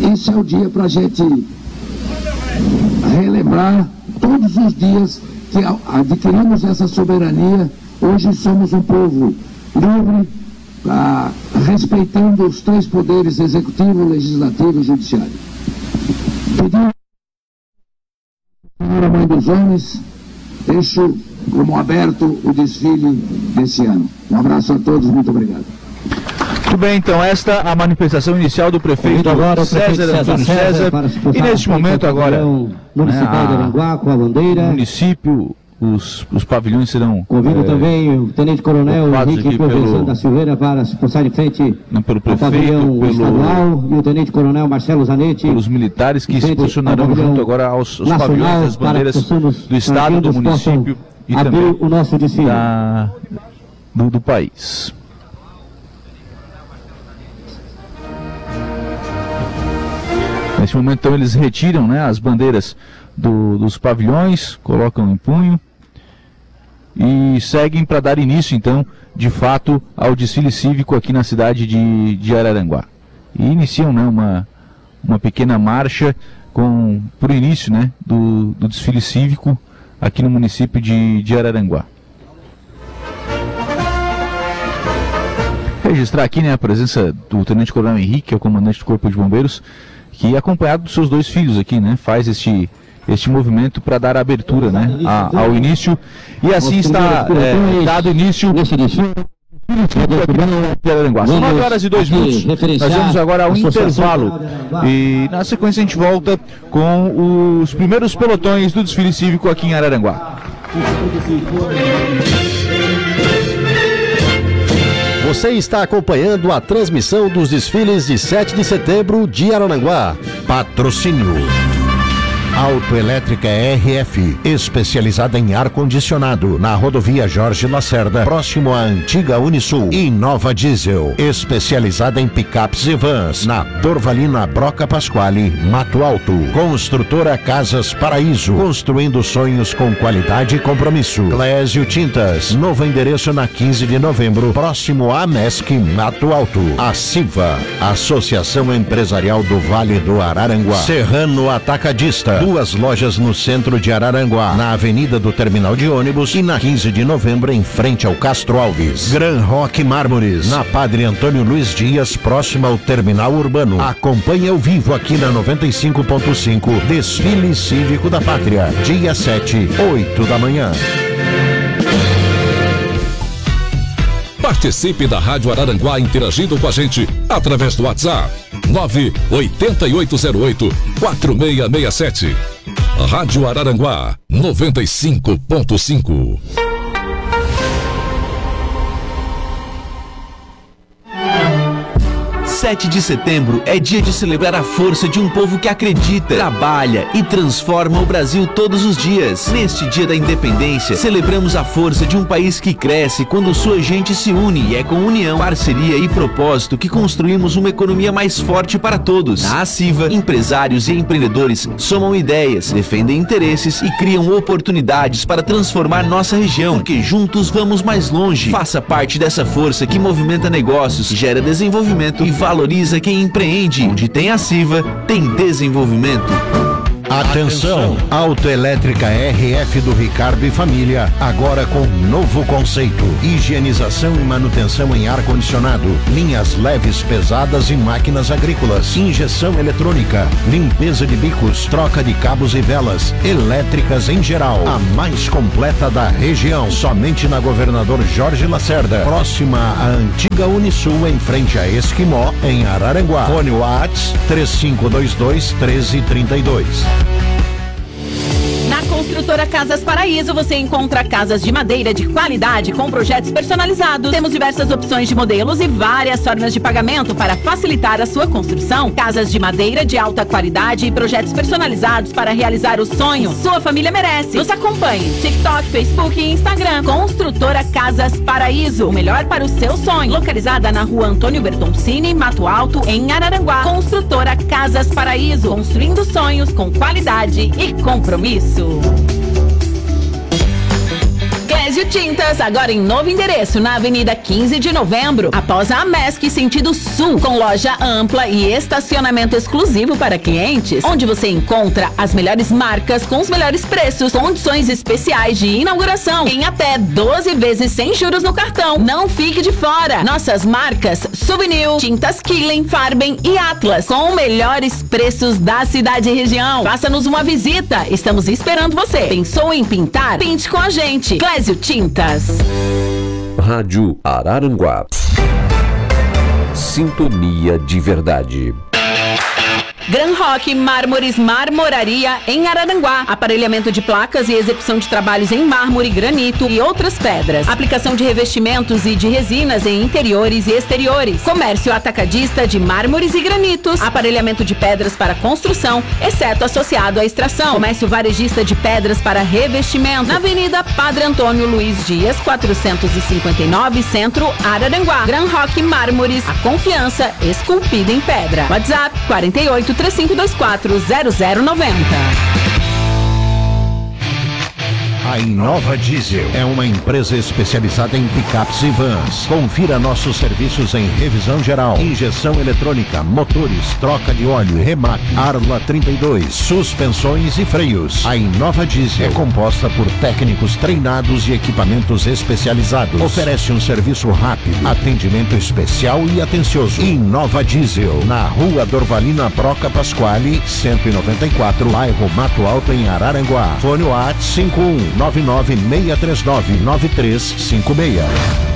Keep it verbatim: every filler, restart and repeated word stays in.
esse é o dia para a gente relembrar todos os dias que adquirimos essa soberania. Hoje somos um povo livre, ah, respeitando os três poderes, executivo, legislativo e judiciário. Pedimos à Senhora Mãe dos Homens, deixo como aberto o desfile desse ano. Um abraço a todos, muito obrigado. Muito bem, então esta a manifestação inicial do prefeito agora, César Antônio César, César e nesse momento agora municipal né, de Aranguá com a bandeira. O município, os, os pavilhões serão convido é, também o Tenente Coronel Henrique pelo, da Silveira para se passar de frente não, pelo prefeito, ao pavilhão pelo, estadual e o Tenente Coronel Marcelo Zanetti pelos militares que se posicionarão junto agora aos, aos pavilhões das bandeiras do estado, do município e também o nosso desfile da, do, do país. Nesse momento, então, eles retiram né, as bandeiras do, dos pavilhões, colocam em punho e seguem para dar início, então, de fato, ao desfile cívico aqui na cidade de, de Araranguá. E iniciam né, uma, uma pequena marcha com, por início né, do, do desfile cívico aqui no município de, de Araranguá. Registrar aqui né, a presença do Tenente Coronel Henrique, que é o comandante do Corpo de Bombeiros, que acompanhado dos seus dois filhos aqui, né, faz este, este movimento para dar abertura, né, a, ao início, e assim está é, dado início aqui no Araranguá. São nove horas e dois minutos, nós vamos agora ao intervalo, e na sequência a gente volta com os primeiros pelotões do desfile cívico aqui em Araranguá. Você está acompanhando a transmissão dos desfiles de sete de setembro de Araranguá. Patrocínio Autoelétrica R F, especializada em ar-condicionado, na rodovia Jorge Lacerda, próximo à antiga Unisul. E Nova Diesel, especializada em picapes e vans, na Dorvalina Broca Pasquale, Mato Alto. Construtora Casas Paraíso, construindo sonhos com qualidade e compromisso. Clésio Tintas, novo endereço na quinze de novembro, próximo à Mesc, Mato Alto. A Siva, Associação Empresarial do Vale do Araranguá. Serrano Atacadista, duas lojas no centro de Araranguá, na Avenida do Terminal de Ônibus e na quinze de novembro em frente ao Castro Alves. Gran Rock Mármores, na Padre Antônio Luiz Dias, próximo ao Terminal Urbano. Acompanhe ao vivo aqui na noventa e cinco ponto cinco, Desfile Cívico da Pátria, dia sete, oito da manhã. Participe da Rádio Araranguá interagindo com a gente através do WhatsApp nove oito oito zero oito quatro seis seis sete. Rádio Araranguá noventa e cinco ponto cinco. sete de setembro é dia de celebrar a força de um povo que acredita, trabalha e transforma o Brasil todos os dias. Neste dia da independência, celebramos a força de um país que cresce quando sua gente se une, e é com união, parceria e propósito que construímos uma economia mais forte para todos. Na Aciva, empresários e empreendedores somam ideias, defendem interesses e criam oportunidades para transformar nossa região, porque juntos vamos mais longe. Faça parte dessa força que movimenta negócios, gera desenvolvimento e valoriza quem empreende. Onde tem Aciva, tem desenvolvimento. Atenção! Autoelétrica R F do Ricardo e Família, agora com novo conceito: higienização e manutenção em ar-condicionado, linhas leves, pesadas e máquinas agrícolas, injeção eletrônica, limpeza de bicos, troca de cabos e velas, elétricas em geral. A mais completa da região, somente na Governador Jorge Lacerda, próxima à antiga Unisul, em frente a Esquimó, em Araranguá. Fone WhatsApp três cinco dois dois, um três três dois. Na Construtora Casas Paraíso você encontra casas de madeira de qualidade com projetos personalizados. Temos diversas opções de modelos e várias formas de pagamento para facilitar a sua construção. Casas de madeira de alta qualidade e projetos personalizados para realizar o sonho sua família merece. Nos acompanhe TikTok, Facebook e Instagram. Construtora Casas Paraíso, o melhor para o seu sonho. Localizada na Rua Antônio Bertoncini, Mato Alto, em Araranguá. Construtora Casas Paraíso, construindo sonhos com qualidade e compromisso. Clésio Tintas, agora em novo endereço, na Avenida quinze de Novembro, após a Amesc, sentido sul, com loja ampla e estacionamento exclusivo para clientes, onde você encontra as melhores marcas com os melhores preços, condições especiais de inauguração, em até doze vezes sem juros no cartão. Não fique de fora. Nossas marcas Souvenir, Tintas Killing, Farben e Atlas, com melhores preços da cidade e região. Faça-nos uma visita. Estamos esperando você. Pensou em pintar? Pinte com a gente. Clésio Tintas. Rádio Araranguá. Sintonia de verdade. Gran Rock Mármores Marmoraria em Araranguá. Aparelhamento de placas e execução de trabalhos em mármore, granito e outras pedras. Aplicação de revestimentos e de resinas em interiores e exteriores. Comércio atacadista de mármores e granitos. Aparelhamento de pedras para construção, exceto associado à extração. Comércio varejista de pedras para revestimento. Na Avenida Padre Antônio Luiz Dias, quatrocentos e cinquenta e nove, Centro, Araranguá. Gran Rock Mármores, a confiança esculpida em pedra. WhatsApp quarenta e oito, três cinco dois quatro, zero zero nove zero. A Inova Diesel é uma empresa especializada em picapes e vans. Confira nossos serviços em revisão geral, injeção eletrônica, motores, troca de óleo, remate, Arla trinta e dois, suspensões e freios. A Inova Diesel é composta por técnicos treinados e equipamentos especializados. Oferece um serviço rápido, atendimento especial e atencioso. Inova Diesel, na Rua Dorvalina Broca Pasquale, cento e noventa e quatro, bairro Mato Alto, em Araranguá. Fone WhatsApp cinco um nove nove seis três nove nove três cinco seis.